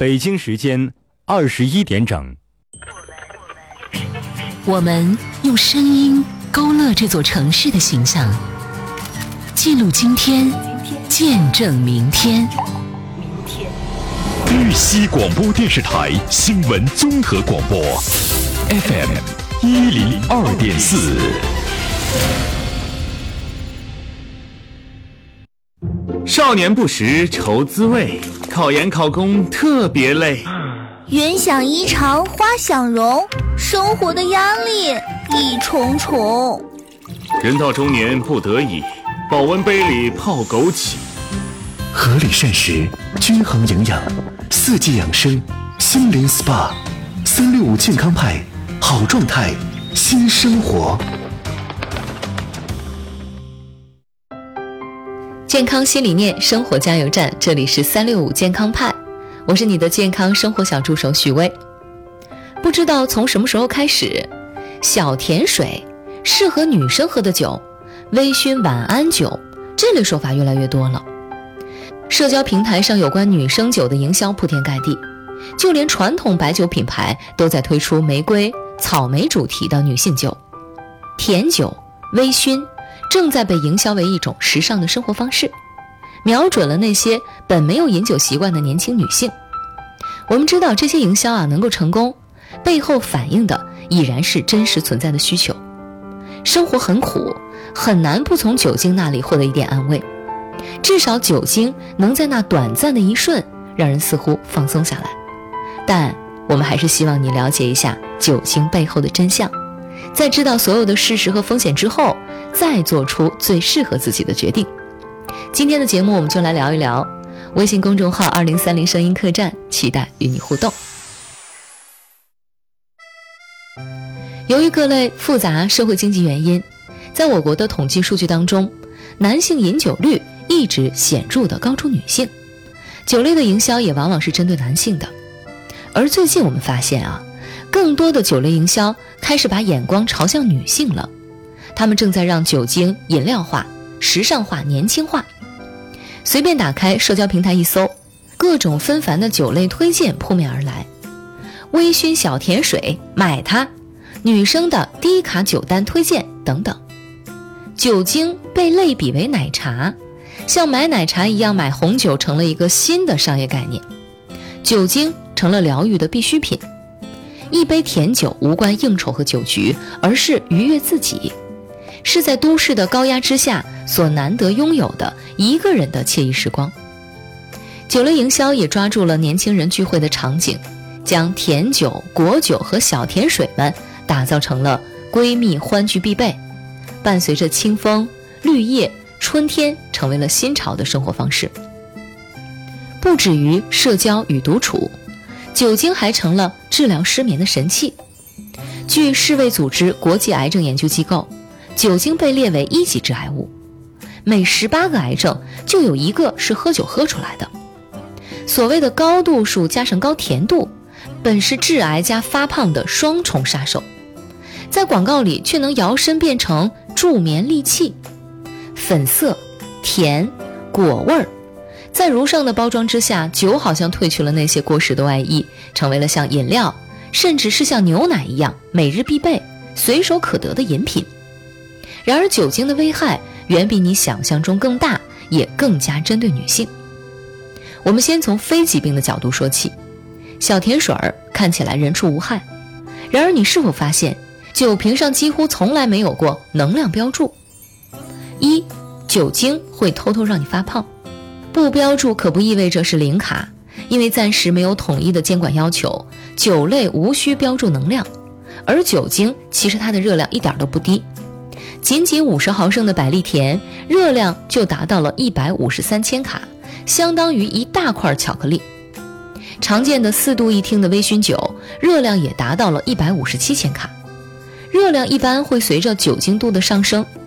北京时间21点整。 我们用声音勾勒这座城市的形象，记录今天，见证明天。 玉溪广播电视台新闻综合广播 FM 102.4。 少年不识愁滋味，考研考公特别累。 云想衣裳花想容，生活的压力一重重。 人到中年不得已，保温杯里泡枸杞。 合理膳食，均衡营养，四季养生，心灵 SPA，365健康派，好状态，新生活。 健康新理念，生活加油站，这里是365健康派，我是你的健康生活小助手许巍。不知道从什么时候开始，小甜水、适合女生喝的酒、微醺晚安酒这类说法越来越多了。社交平台上有关女生酒的营销铺天盖地，就连传统白酒品牌都在推出玫瑰、草莓主题的女性酒。甜酒、微醺正在被营销为一种时尚的生活方式，瞄准了那些本没有饮酒习惯的年轻女性。我们知道这些营销能够成功，背后反映的已然是真实存在的需求。生活很苦，很难不从酒精那里获得一点安慰，至少酒精能在那短暂的一瞬让人似乎放松下来。但我们还是希望你了解一下酒精背后的真相，在知道所有的事实和风险之后，再做出最适合自己的决定。今天的节目我们就来聊一聊微信公众号2030声音客栈，期待与你互动。由于各类复杂社会经济原因，在我国的统计数据当中，男性饮酒率一直显著地高出女性，酒类的营销也往往是针对男性的。而最近我们发现更多的酒类营销开始把眼光朝向女性了，他们正在让酒精饮料化、时尚化、年轻化。随便打开社交平台一搜，各种纷繁的酒类推荐扑面而来。微醺小甜水，买它，女生的低卡酒单推荐等等。酒精被类比为奶茶，像买奶茶一样买红酒成了一个新的商业概念，酒精成了疗愈的必需品。一杯甜酒无关应酬和酒局，而是愉悦自己，是在都市的高压之下所难得拥有的一个人的惬意时光。酒类营销也抓住了年轻人聚会的场景，将甜酒、果酒和小甜水们打造成了闺蜜欢聚必备，伴随着清风、绿叶、春天成为了新潮的生活方式。不止于社交与独处，酒精还成了治疗失眠的神器。据世卫组织国际癌症研究机构，酒精被列为1级致癌物，每18个癌症就有1个是喝酒喝出来的。所谓的高度数加上高甜度，本是致癌加发胖的双重杀手，在广告里却能摇身变成助眠利器。粉色、甜、果味儿，在如上的包装之下，酒好像褪去了那些过时的外衣，成为了像饮料，甚至是像牛奶一样每日必备、随手可得的饮品。然而酒精的危害远比你想象中更大，也更加针对女性。我们先从非疾病的角度说起，小甜水儿看起来人畜无害，然而你是否发现酒瓶上几乎从来没有过能量标注？一、酒精会偷偷让你发胖，不标注可不意味着是零卡，因为暂时没有统一的监管要求，酒类无需标注能量，而酒精其实它的热量一点都不低，仅50毫升的百利甜热量就达到了153千卡，相当于一大块巧克力。常见的4度1听的微醺酒热量也达到了157千卡，热量一般会随着酒精度的上升